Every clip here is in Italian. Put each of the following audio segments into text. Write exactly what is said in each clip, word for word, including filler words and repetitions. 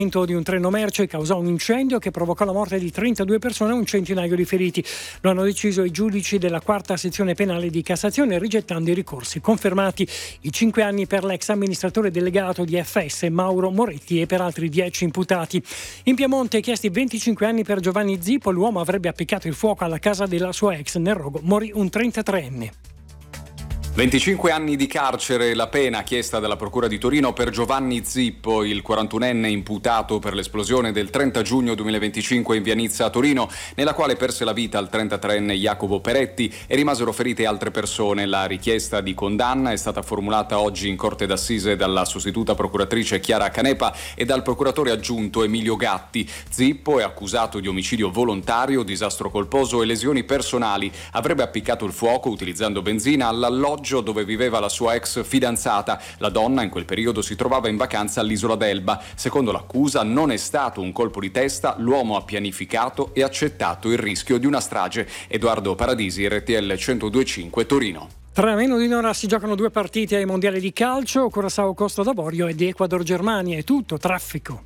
di un treno merci causò un incendio che provocò la morte di trentadue persone e un centinaio di feriti. Lo hanno deciso i giudici della quarta sezione penale di Cassazione, rigettando i ricorsi. Confermati i cinque anni per l'ex amministratore delegato di F S Mauro Moretti e per altri dieci imputati. In Piemonte chiesti venticinque anni per Giovanni Zippo. L'uomo avrebbe appiccato il fuoco alla casa della sua ex. Nel rogo morì un trentatreenne. venticinque anni di carcere la pena chiesta dalla Procura di Torino per Giovanni Zippo, il quarantunenne imputato per l'esplosione del trenta giugno duemilaventicinque in via Nizza a Torino, nella quale perse la vita il trentatreenne Jacopo Peretti e rimasero ferite altre persone. La richiesta di condanna è stata formulata oggi in Corte d'Assise dalla sostituta procuratrice Chiara Canepa e dal procuratore aggiunto Emilio Gatti. Zippo è accusato di omicidio volontario, disastro colposo e lesioni personali. Avrebbe appiccato il fuoco utilizzando benzina all'alloggio dove viveva la sua ex fidanzata. La donna in quel periodo si trovava in vacanza all'isola d'Elba. Secondo l'accusa non è stato un colpo di testa, l'uomo ha pianificato e accettato il rischio di una strage. Edoardo Paradisi, R T L centodue e cinque Torino. Tra meno di un'ora si giocano due partite ai mondiali di calcio, Curaçao Costa d'Avorio ed Ecuador Germania. È tutto traffico.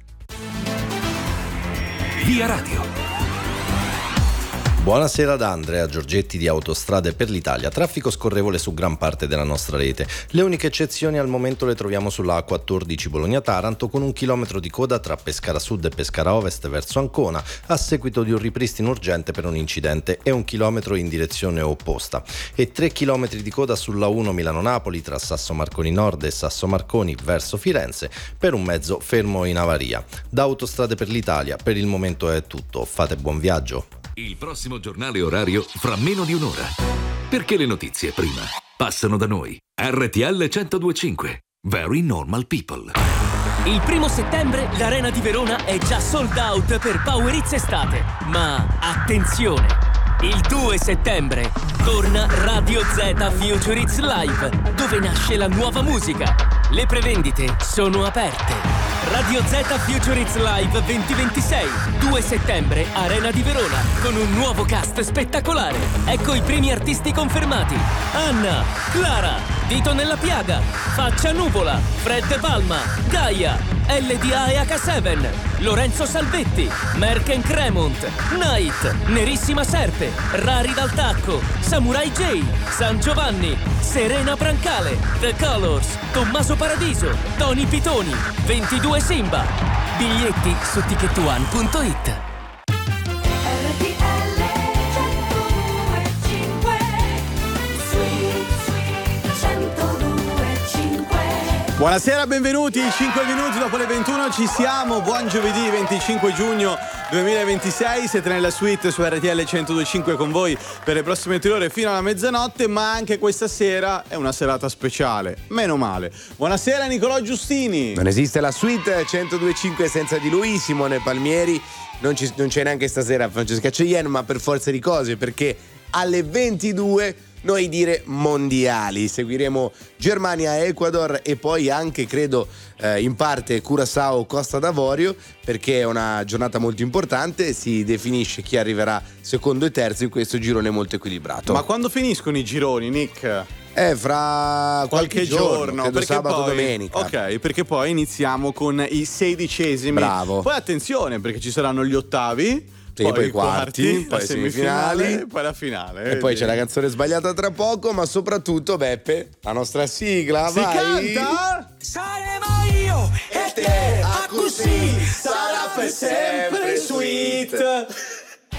Via Radio. Buonasera da Andrea Giorgetti di Autostrade per l'Italia. Traffico scorrevole su gran parte della nostra rete. Le uniche eccezioni al momento le troviamo sulla A quattordici Bologna-Taranto, con un chilometro di coda tra Pescara Sud e Pescara Ovest verso Ancona, a seguito di un ripristino urgente per un incidente, e un chilometro in direzione opposta. E tre chilometri di coda sulla uno Milano-Napoli tra Sasso Marconi Nord e Sasso Marconi verso Firenze, per un mezzo fermo in avaria. Da Autostrade per l'Italia per il momento è tutto. Fate buon viaggio. Il prossimo giornale orario fra meno di un'ora. Perché le notizie prima passano da noi. R T L centodue e cinque. Very Normal People. Il primo settembre l'Arena di Verona è già sold out per Power Hits Estate. Ma attenzione! Il due settembre torna Radio Z Future Hits Live, dove nasce la nuova musica. Le prevendite sono aperte. Radio Z Future Hits Live duemilaventisei, due settembre, Arena di Verona, con un nuovo cast spettacolare. Ecco i primi artisti confermati: Anna, Clara, Dito nella Piaga, Faccia Nuvola, Fred Palma, Gaia, L D A e H sette, Lorenzo Salvetti, Merck Cremont, Night, Nerissima Serpe, Rari dal Tacco, Samurai J, San Giovanni, Serena Brancale, The Colors, Tommaso Paradiso, Tony Pitoni, ventidue Simba. Biglietti su ticket one punto it. Buonasera, benvenuti, cinque minuti dopo le ventuno ci siamo, buon giovedì venticinque giugno duemilaventisei, siete nella suite su R T L centodue e cinque con voi per le prossime tre ore fino alla mezzanotte, ma anche questa sera è una serata speciale, meno male. Buonasera Nicolò Giustini. Non esiste la suite centodue e cinque senza di lui, Simone Palmieri, non, ci, non c'è neanche stasera Francesca Ceien, ma per forza di cose, perché alle ventidue noi dire mondiali, seguiremo Germania, Ecuador e poi anche credo eh, in parte Curaçao, Costa d'Avorio, perché è una giornata molto importante, si definisce chi arriverà secondo e terzo in questo girone molto equilibrato. Ma quando finiscono i gironi, Nick? Eh, fra qualche, qualche giorno, giorno sabato poi, domenica. Ok, perché poi iniziamo con i sedicesimi. Bravo. Poi attenzione, perché ci saranno gli ottavi. Sì, poi, poi i quarti, quarti, poi la semifinali, semifinale, poi la finale. E poi c'è la canzone sbagliata tra poco, ma soprattutto, Beppe, la nostra sigla. Si vai. canta? Saremo io e te, a così sarà per sempre sweet.